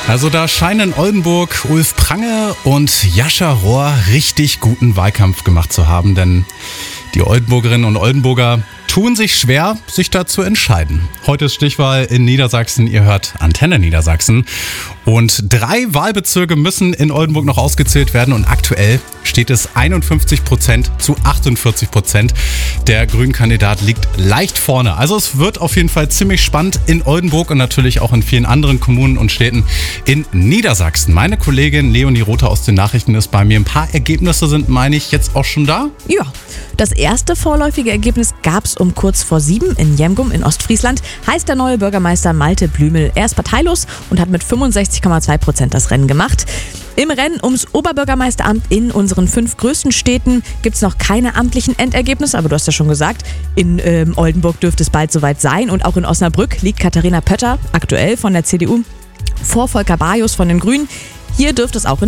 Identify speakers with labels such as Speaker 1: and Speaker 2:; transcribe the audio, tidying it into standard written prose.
Speaker 1: Also da scheinen in Oldenburg Ulf Prange und Jascha Rohr richtig guten Wahlkampf gemacht zu haben, denn die Oldenburgerinnen und Oldenburger tun sich schwer, sich da zu entscheiden. Heute ist Stichwahl in Niedersachsen. Ihr hört Antenne Niedersachsen. Und 3 Wahlbezirke müssen in Oldenburg noch ausgezählt werden. Und aktuell steht es 51% zu 48%. Der Grünen-Kandidat liegt leicht vorne. Also es wird auf jeden Fall ziemlich spannend in Oldenburg und natürlich auch in vielen anderen Kommunen und Städten in Niedersachsen. Meine Kollegin Leonie Rother aus den Nachrichten ist bei mir. Ein paar Ergebnisse sind, meine ich, jetzt auch schon da.
Speaker 2: Ja, das erste vorläufige Ergebnis gab es um kurz vor 7 in Jemgum in Ostfriesland. Heißt der neue Bürgermeister Malte Blümel. Er ist parteilos und hat mit 65,2% das Rennen gemacht. Im Rennen ums Oberbürgermeisteramt in unseren 5 größten Städten gibt es noch keine amtlichen Endergebnisse, aber du hast ja schon gesagt, in Oldenburg dürfte es bald soweit sein und auch in Osnabrück liegt Katharina Pötter, aktuell von der CDU, vor Volker Bajus von den Grünen. Hier dürfte es auch in